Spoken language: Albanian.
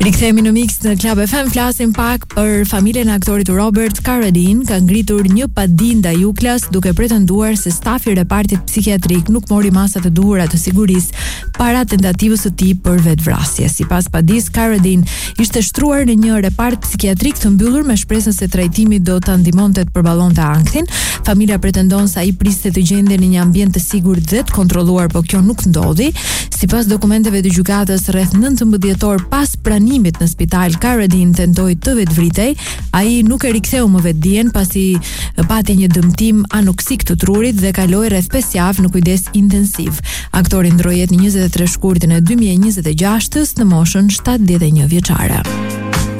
Rikthehemi në Mix në Club FM, flasim pak për familjen e aktorit Robert Carradine, ka ngritur një padinë ndaj Juklas duke pretenduar se stafi i repartit psikiatrik nuk mori masat e duhura të sigurisë para tentativës së tij për vetvrasje. Sipas padisë, Carradine ishte shtruar në një repart psikiatrik të mbyllur me shpresën se trajtimi do ta ndihmonte të përballonte anktin. Familja pretendon se ai priste të gjenden në një ambient të sigurt dhe të kontrolluar, por kjo nuk ndodhi. Sipas dokumenteve të gjykatës, rreth 19 dhjetor pas pranimit në spital, Carradine tentoi të vetvritej. Ai nuk e riktheu më vetdijen pasi pati një dëmtim anoksik të trurit dhe kaloi rreth 5 javë në kujdes intensiv. Aktori ndroi jetë në 23 shkurtin e 2026 në moshën 71 vjeçare.